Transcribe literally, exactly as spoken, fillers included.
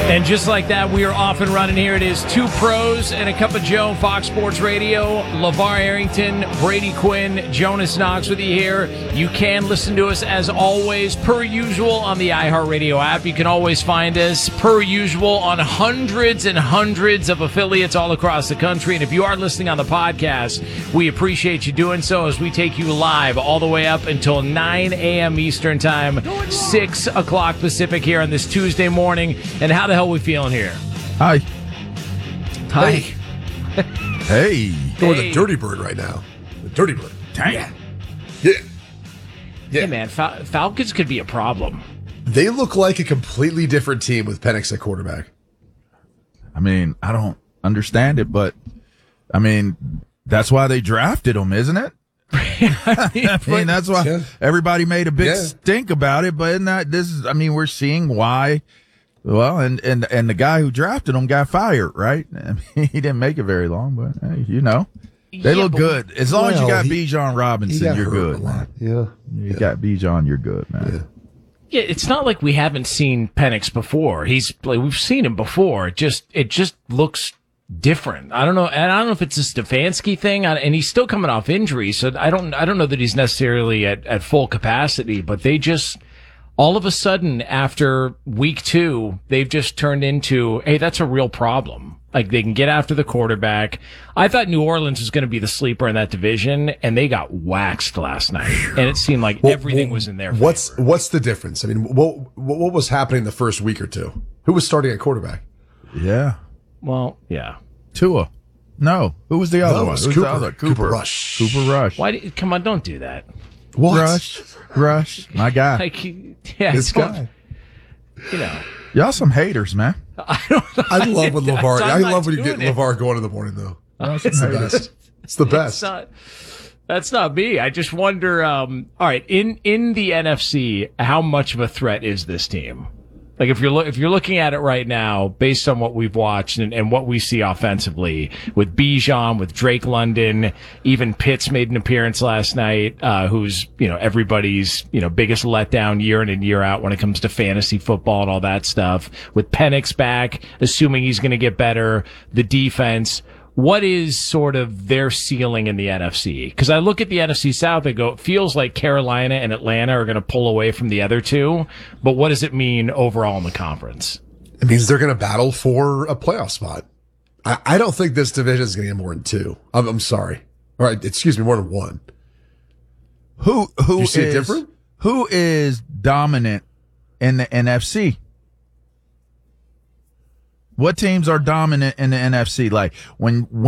And just like that, we are off and running here. It is two pros and a cup of Joe, Fox Sports Radio. LeVar Arrington, Brady Quinn, Jonas Knox with you here. You can listen to us, as always, per usual, on the iHeartRadio app. You can always find us, per usual, on hundreds and hundreds of affiliates all across the country. And if you are listening on the podcast, we appreciate you doing so as we take you live all the way up until nine a.m. Eastern Time, six o'clock Pacific here on this Tuesday morning. And how the hell are we feeling here? Hi. Hi. Hey. Hey. Go with the Dirty Bird right now. The Dirty Bird. Dang. Yeah. Yeah. Yeah. Hey, man, Fal- Falcons could be a problem. They look like a completely different team with Penix at quarterback. I mean, I don't understand it, but I mean, that's why they drafted him, isn't it? I mean, I mean, that's why Yeah. everybody made a big Yeah. stink about it, but isn't that, this is, I mean, we're seeing why. Well, and, and, and the guy who drafted him got fired, right? I mean, he didn't make it very long, but hey, you know, they Yeah, look but- good. As long as you Well, got he- Bijan He Robinson, got you're hurt good, a man. lot. Yeah. You Yeah. got Bijan, you're good, man. Yeah. Yeah, it's not like we haven't seen Penix before. He's like, we've seen him before. It just it just looks different. I don't know, and I don't know if it's a Stefanski thing, and he's still coming off injury, so I don't I don't know that he's necessarily at, at full capacity. But they just all of a sudden after week two, they've just turned into, hey, that's a real problem. Like, they can get after the quarterback. I thought New Orleans was going to be the sleeper in that division, and they got waxed last night. And it seemed like Well, everything well, was in their What's favor. what's the difference? I mean, what what was happening the first week or two? Who was starting at quarterback? Yeah. Well, yeah. Tua. No. Who was the other No, it one? was Who's Cooper. the other? Cooper Rush. Cooper Rush. Why? Do, come on, don't do that. What? Rush. Rush. My guy. Like, yeah, This don't- guy. You know, Y'all some haters, man. I don't. I love when LeVar. I'm I not love when you get doing it. LeVar going in the morning, though. Y'all It's some the haters. best. It's the It's best. not. That's not me. I just wonder. Um, all right, in in the N F C, how much of a threat is this team? Like, if you're lo- if you're looking at it right now, based on what we've watched and, and what we see offensively with Bijan, with Drake London, even Pitts made an appearance last night, uh, who's, you know, everybody's, you know, biggest letdown year in and year out when it comes to fantasy football and all that stuff. With Penix back, assuming he's going to get better, the defense. What is sort of their ceiling in the N F C? Because I look at the N F C South and go, it feels like Carolina and Atlanta are going to pull away from the other two. But what does it mean overall in the conference? It means they're going to battle for a playoff spot. I, I don't think this division is going to get more than two. I'm, I'm sorry. All right, excuse me, more than one. Who who You see it is- different? Who is dominant in the N F C? What teams are dominant in the N F C? Like when